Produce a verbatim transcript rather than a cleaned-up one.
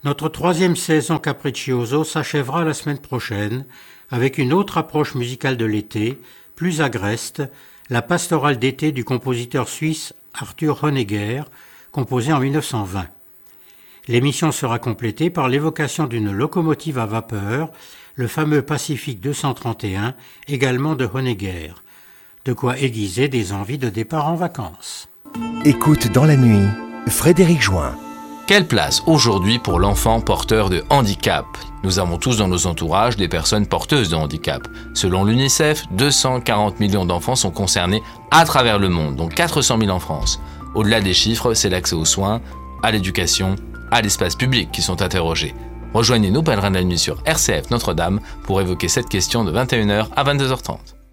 Notre troisième saison Capriccioso s'achèvera la semaine prochaine avec une autre approche musicale de l'été, plus agreste, la pastorale d'été du compositeur suisse Arthur Honegger, composée en dix-neuf cent vingt. L'émission sera complétée par l'évocation d'une locomotive à vapeur, le fameux Pacifique deux cent trente et un, également de Honegger. De quoi aiguiser des envies de départ en vacances. Écoute dans la nuit, Frédéric Join. Quelle place aujourd'hui pour l'enfant porteur de handicap ? Nous avons tous dans nos entourages des personnes porteuses de handicap. Selon l'UNICEF, deux cent quarante millions d'enfants sont concernés à travers le monde, dont quatre cent mille en France. Au-delà des chiffres, c'est l'accès aux soins, à l'éducation, à l'espace public qui sont interrogés. Rejoignez nos pèlerins de la nuit sur R C F Notre-Dame pour évoquer cette question de vingt et une heures à vingt-deux heures trente.